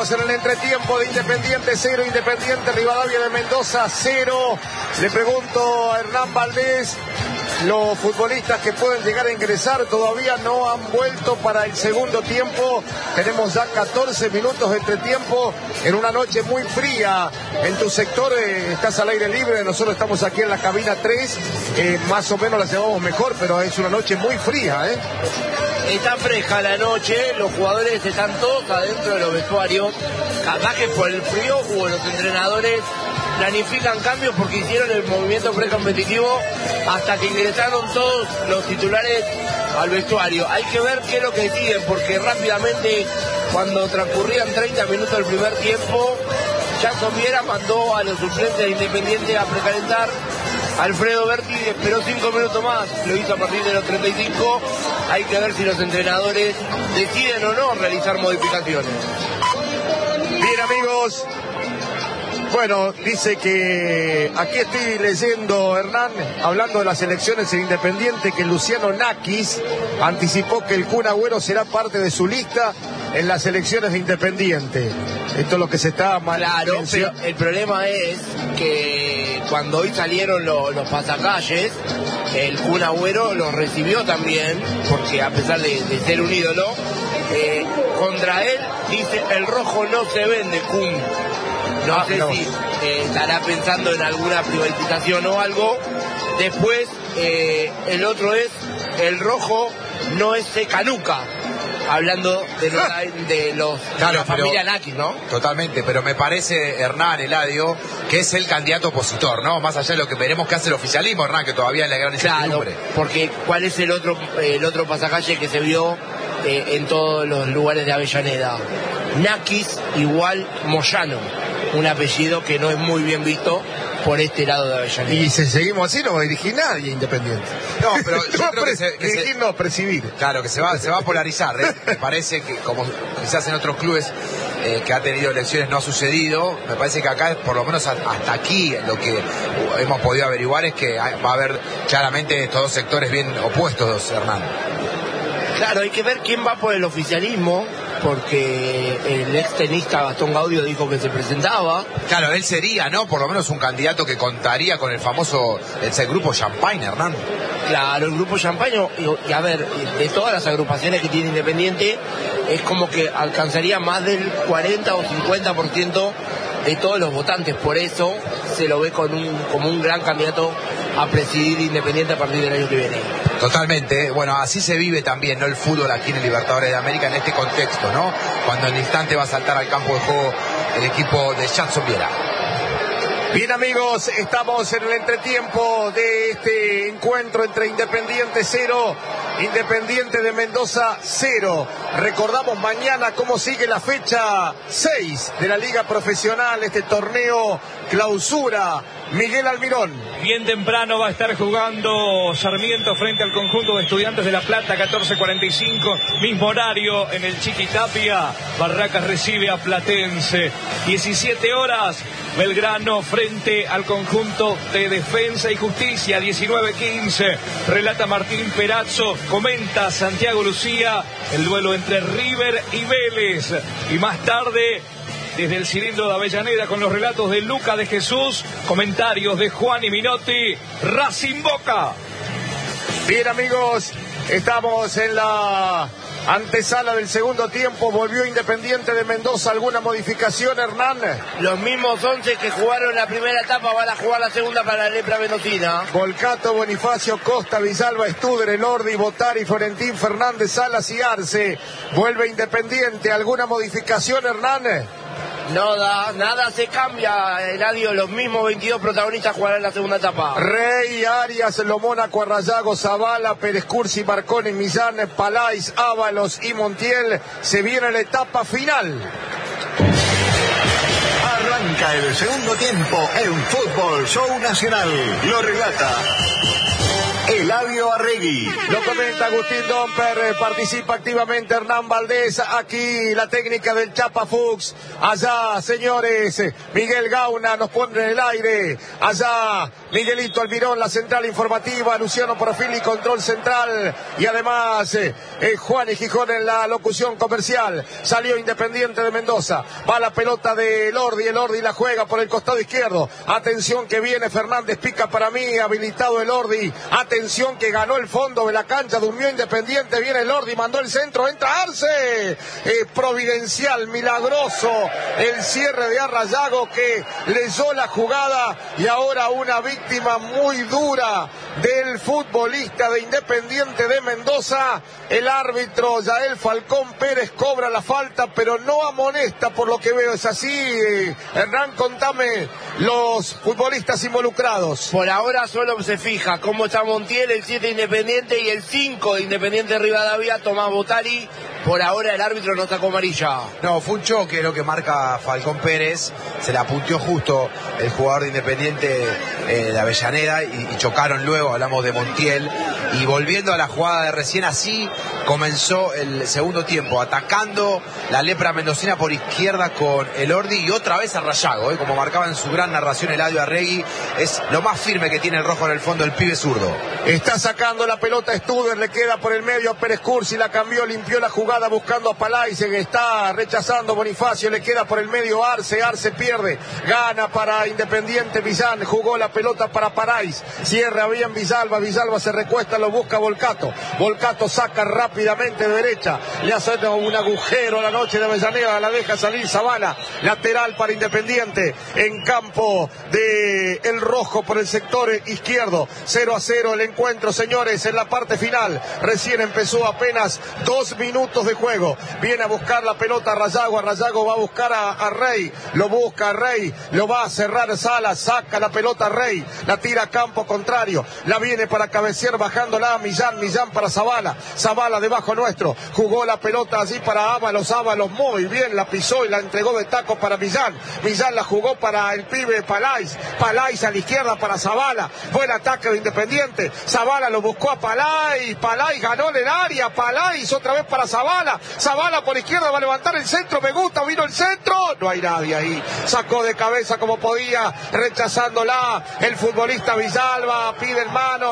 Estamos en el entretiempo de Independiente 0, Independiente Rivadavia de Mendoza 0. Le pregunto a Hernán Valdés, los futbolistas que pueden llegar a ingresar todavía no han vuelto para el segundo tiempo. Tenemos ya 14 minutos de entretiempo en una noche muy fría. En tu sector estás al aire libre, nosotros estamos aquí en la cabina 3, más o menos la llevamos mejor, pero es una noche muy fría, ¿eh? Está fresca la noche, los jugadores están todos adentro de los vestuarios, capaz que por el frío o los entrenadores planifican cambios porque hicieron el movimiento precompetitivo hasta que ingresaron todos los titulares al vestuario. Hay que ver qué es lo que deciden, porque rápidamente, cuando transcurrían 30 minutos del primer tiempo, Jackson Viera mandó a los suplentes de Independiente a precalentar. Alfredo Berti esperó 5 minutos más, lo hizo a partir de los 35. Hay que ver si los entrenadores deciden o no realizar modificaciones. Bien, amigos. Bueno, dice que aquí estoy leyendo, Hernán, hablando de las elecciones en Independiente, que Luciano Nakis anticipó que el Kun Agüero será parte de su lista en las elecciones de Independiente. Esto es lo que se está Claro, pero el problema es que cuando hoy salieron los pasacalles, el Kun Agüero los recibió también, porque a pesar de ser un ídolo, contra él dice: el rojo no se vende, Kun. No sé si estará pensando en alguna privatización o algo. Después, el otro es: el rojo no es Secanuca. Hablando de la familia Nakis, ¿no? Totalmente, pero me parece, Hernán, Eladio, que es el candidato opositor, ¿no? Más allá de lo que veremos que hace el oficialismo, Hernán, que todavía es la gran incertidumbre. Claro, porque ¿cuál es el otro pasacalle que se vio en todos los lugares de Avellaneda? Nakis igual Moyano, un apellido que no es muy bien visto por este lado de Avellaneda. Y si seguimos así no va a dirigir nadie Independiente. No, pero yo creo que dirigir no, percibir. Claro, que se va a polarizar, ¿eh? Me parece que, como quizás en otros clubes que ha tenido elecciones no ha sucedido, me parece que acá, por lo menos hasta aquí, lo que hemos podido averiguar es que va a haber claramente estos dos sectores bien opuestos, Hernán. Claro, hay que ver quién va por el oficialismo, porque el ex tenista Gastón Gaudio dijo que se presentaba. Claro, él sería, ¿no? Por lo menos un candidato que contaría con el famoso grupo Champagne, Hernán. Claro, el grupo Champagne, y a ver, de todas las agrupaciones que tiene Independiente, es como que alcanzaría más del 40 o 50% de todos los votantes. Por eso se lo ve como un gran candidato a presidir Independiente a partir del año que viene. Totalmente, bueno, así se vive también, ¿no? El fútbol aquí en el Libertadores de América en este contexto, ¿no? Cuando en el instante va a saltar al campo de juego el equipo de Jackson Viera. Bien, amigos, estamos en el entretiempo de este encuentro entre Independiente 0, Independiente de Mendoza 0. Recordamos mañana cómo sigue la fecha 6 de la Liga Profesional, este torneo clausura. Miguel Almirón. Bien temprano va a estar jugando Sarmiento frente al conjunto de Estudiantes de La Plata, 14:45, mismo horario en el Chiquitapia. Barracas recibe a Platense. 17 horas, Belgrano frente al conjunto de Defensa y Justicia, 19:15. Relata Martín Perazzo, comenta Santiago Lucía, el duelo entre River y Vélez. Y más tarde, desde el cilindro de Avellaneda, con los relatos de Luca de Jesús, comentarios de Juan y Minotti, Racing Boca. Bien, amigos, estamos en la antesala del segundo tiempo. Volvió Independiente de Mendoza. ¿Alguna modificación, Hernán? Los mismos 11 que jugaron la primera etapa van a jugar la segunda para la lepra mendocina. Volcato, Bonifacio, Costa, Villalba, Studer, Elordi, Botari, Florentín, Fernández, Salas y Arce. Vuelve Independiente. ¿Alguna modificación, Hernán? Nada se cambia, Eladio. Los mismos 22 protagonistas jugarán la segunda etapa. Rey, Arias, Lomona, Cuarrayago, Zavala, Pérez Cursi, Marconi, Millán, Palais, Ábalos y Montiel. Se viene la etapa final. Arranca el segundo tiempo en Fútbol Show Nacional. Lo relata Eladio Arregui. Lo comenta Agustín Domper, participa activamente Hernán Valdés. Aquí la técnica del Chapa Fuchs. Allá, señores, Miguel Gauna nos pone en el aire. Allá, Miguelito Almirón, la central informativa. Luciano Profili, control central. Y además, Juan y Gijón en la locución comercial. Salió Independiente de Mendoza. Va la pelota de Elordi. Elordi la juega por el costado izquierdo. Atención que viene Fernández, pica para mí. Habilitado Elordi. Atención que ganó el fondo de la cancha, durmió Independiente, viene Elordi, mandó el centro, entra Arce, providencial, milagroso, el cierre de Arrayago que leyó la jugada y ahora una víctima muy dura del futbolista de Independiente de Mendoza. El árbitro Yael Falcón Pérez cobra la falta, pero no amonesta por lo que veo, ¿es así? Hernán, contame los futbolistas involucrados. Por ahora solo se fija cómo está Montiel, el 7 Independiente y el 5 Independiente Rivadavia, Tomás Botari. Por ahora el árbitro no sacó amarilla. No, fue un choque lo que marca Falcón Pérez. Se la apunteó justo el jugador de Independiente de Avellaneda y chocaron luego, hablamos de Montiel. Y volviendo a la jugada de recién, así comenzó el segundo tiempo, atacando la lepra mendocina por izquierda con Elordi y otra vez Arrayago, como marcaba en su gran narración Eladio Arregui. Es lo más firme que tiene el rojo en el fondo, el pibe zurdo. Está sacando la pelota Studer, le queda por el medio a Pérez Cursi, la cambió, limpió la jugada buscando a Palaice, que está rechazando Bonifacio, le queda por el medio Arce, Arce pierde, gana para Independiente Millán, jugó la pelota para Paraiz, cierra bien Villalba, Villalba se recuesta, lo busca Volcato, Volcato saca rápidamente de derecha, le hace un agujero a la noche de Avellaneda, la deja salir Zavala, lateral para Independiente, en campo de el rojo por el sector izquierdo, 0-0 el encuentro, señores, en la parte final, recién empezó apenas 2 minutos de juego, viene a buscar la pelota Arrayago, Arrayago va a buscar a Rey, lo busca a Rey, lo va a cerrar Salas, saca la pelota a Rey, la tira a campo contrario, la viene para cabecear bajándola a Millán, Millán para Zavala, Zavala debajo nuestro, jugó la pelota allí para Ábalos, Ábalos muy bien, la pisó y la entregó de taco para Millán, Millán la jugó para el pibe Palaiz, Palaiz a la izquierda para Zavala, fue el ataque de Independiente, Zavala lo buscó a Palaiz, Palaiz ganó en el área, Palaiz otra vez para Zavala, Zavala por izquierda va a levantar el centro, me gusta, vino el centro, no hay nadie ahí, sacó de cabeza como podía, rechazándola, el futbolista Villalba pide el mano.